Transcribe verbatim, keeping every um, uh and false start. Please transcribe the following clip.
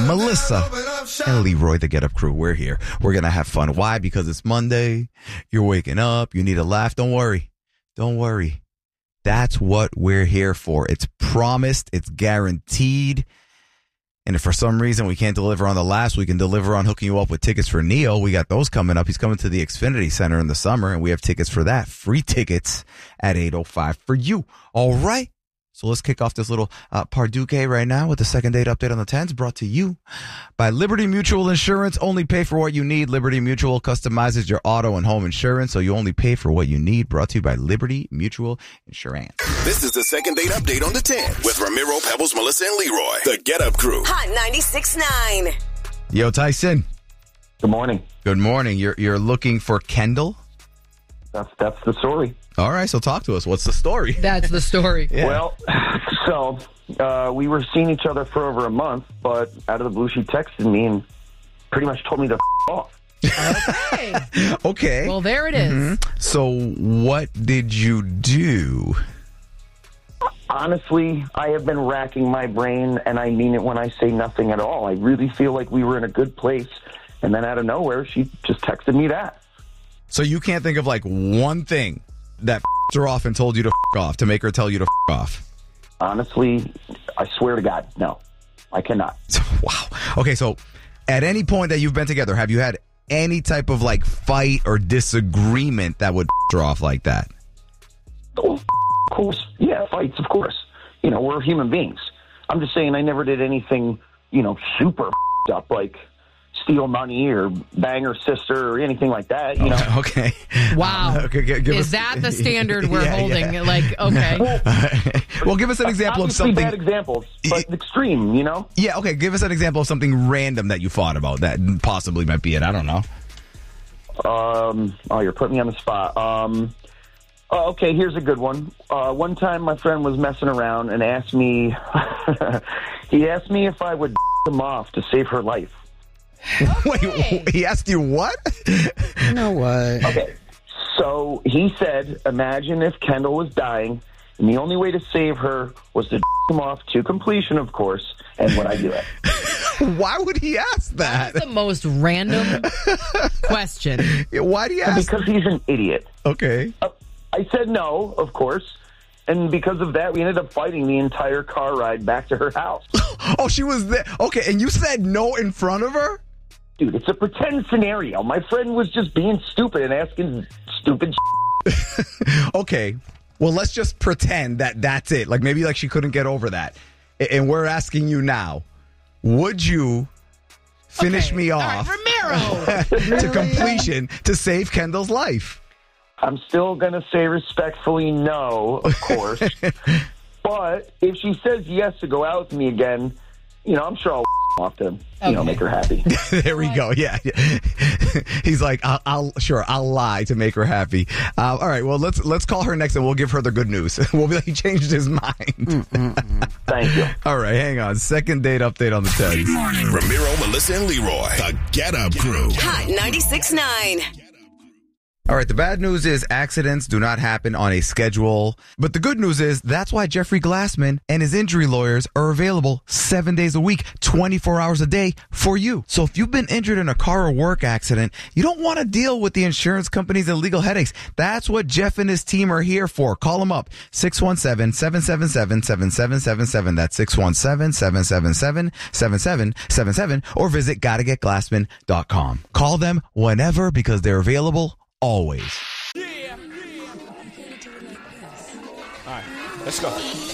Melissa, and Leroy, the Get Up Crew. We're here. We're going to have fun. Why? Because it's Monday. You're waking up. You need a laugh. Don't worry. Don't worry. That's what we're here for. It's promised. It's guaranteed. And if for some reason we can't deliver on the last, we can deliver on hooking you up with tickets for Neo. We got those coming up. He's coming to the Xfinity Center in the summer, and we have tickets for that. Free tickets at eight oh five for you. All right. So let's kick off this little uh, Parduque right now with the second date update on the tens, brought to you by Liberty Mutual Insurance. Only pay for what you need. Liberty Mutual customizes your auto and home insurance, so you only pay for what you need. Brought to you by Liberty Mutual Insurance. This is the second date update on the ten with Ramiro, Pebbles, Melissa, and Leroy. The Get Up Crew. Hot ninety-six point nine. Yo, Tyson. Good morning. Good morning. You're you're looking for Kendall? That's that's the story. All right, so talk to us. What's the story? That's the story. Yeah. Well, so uh, we were seeing each other for over a month, but out of the blue, she texted me and pretty much told me to f*** off. Okay. Okay. Well, there it is. Mm-hmm. So what did you do? Honestly, I have been racking my brain, and I mean it when I say nothing at all. I really feel like we were in a good place, and then out of nowhere, she just texted me that. So you can't think of like one thing that f***ed her off and told you to f*** off to make her tell you to f*** off? Honestly, I swear to God, no. I cannot. Wow. Okay, so at any point that you've been together, have you had any type of like fight or disagreement that would f*** her off like that? Oh, of course. Yeah, fights, of course. You know, we're human beings. I'm just saying I never did anything, you know, super f***ed up, like steal money or bang her sister or anything like that, you know. Okay. Wow. Okay, g- give Is us- that the standard we're Yeah, holding? yeah. Like, okay. Well, Well, give us an example of obviously something. bad examples, but extreme, you know. Yeah, okay. Give us an example of something random that you fought about that possibly might be it. I don't know. Um, oh, you're putting me on the spot. Um, oh, okay, here's a good one. Uh, one time my friend was messing around and asked me, he asked me if I would him off to save her life. Wait, he asked you what? You know what? Okay, so he said, imagine if Kendall was dying, and the only way to save her was to him off to completion, of course, and would I do it? Why would he ask that? That's the most random question. Why do you ask? Because he's an idiot. Okay. Uh, I said no, of course, and because of that, we ended up fighting the entire car ride back to her house. Oh, she was there. Okay, and you said no in front of her? Dude, it's a pretend scenario. My friend was just being stupid and asking stupid shit. Okay. Well, let's just pretend that that's it. Like maybe like she couldn't get over that. A- And we're asking you now, would you finish Okay. me All off right, Ramiro. to completion to save Kendall's life? I'm still going to say respectfully no, of course. But if she says yes to go out with me again, you know, I'm sure I'll off to, you Okay. know, make her happy. There we go. Yeah. He's like, I'll, I'll sure I'll lie to make her happy. Uh, all right. Well, let's let's call her next and we'll give her the good news. We'll be like, he changed his mind. Thank you. All right. Hang on. Second date update on the tens. Ramiro, Melissa, and Leroy. The Get Up Crew. Hot ninety-six point nine. All right, the bad news is accidents do not happen on a schedule. But the good news is that's why Jeffrey Glassman and his injury lawyers are available seven days a week, twenty-four hours a day for you. So if you've been injured in a car or work accident, you don't want to deal with the insurance companies and legal headaches. That's what Jeff and his team are here for. Call them up, six one seven, seven seven seven, seven seven seven seven. That's six one seven, seven seven seven, seven seven seven seven. Or visit gotta get glassman dot com. Call them whenever because they're available always. All right, let's go.